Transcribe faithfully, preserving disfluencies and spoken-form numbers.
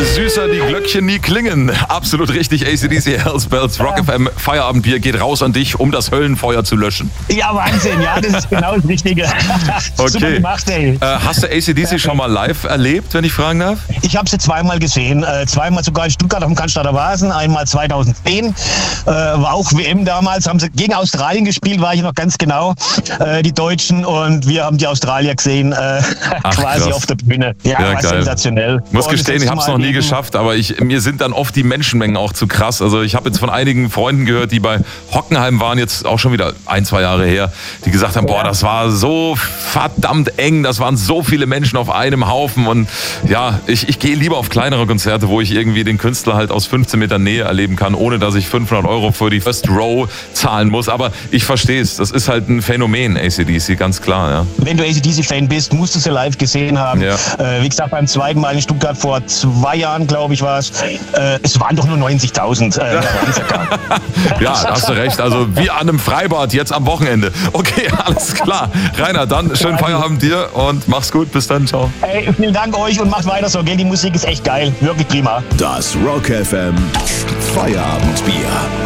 Süßer die Glöckchen nie klingen. Absolut richtig, A C D C, Hells Bells, Rock F M, Feierabendbier geht raus an dich, um das Höllenfeuer zu löschen. Ja, Wahnsinn, ja, das ist genau das Richtige. Okay. Super gemacht, ey. Äh, hast du A C D C schon mal live erlebt, wenn ich fragen darf? Ich habe sie zweimal gesehen, äh, zweimal sogar in Stuttgart auf dem Cannstatter Vasen, einmal zweitausendzehn, äh, war auch W M damals, haben sie gegen Australien gespielt, war ich noch ganz genau, äh, die Deutschen, und wir haben die Australier gesehen, äh, Ach, quasi krass. auf der Bühne. Ja, Ja, war geil. sensationell. Muss Und gestehen, das ich habe es letzte noch Mal nie eben- geschafft, aber ich, mir sind dann oft die Menschenmengen auch zu krass. Also ich habe jetzt von einigen Freunden gehört, die bei Hockenheim waren, jetzt auch schon wieder ein, zwei Jahre her, die gesagt haben, boah, Ja. das war so verdammt eng, das waren so viele Menschen auf einem Haufen, und ja, ich, ich gehe lieber auf kleinere Konzerte, wo ich irgendwie den Künstler halt aus fünfzehn Metern Nähe erleben kann, ohne dass ich fünfhundert Euro für die First Row zahlen muss. Aber ich verstehe es, das ist halt ein Phänomen, A C D C, ganz klar, ja. Wenn du A C D C-Fan bist, musst du sie live gesehen haben. Ja. Äh, wie gesagt, beim zweiten Mal in Stuttgart vor zwei Jahren, glaube ich, war es. Äh, es waren doch nur neunzigtausend. Äh, Ja, da hast du recht. Also wie an einem Freibad jetzt am Wochenende. Okay, alles klar. Rainer, dann schönen Feierabend dir und mach's gut. Bis dann, ciao. Hey, vielen Dank euch und macht weiter so, gell? Die Musik ist echt geil. Wirklich prima. Das Rock F M Feierabendbier.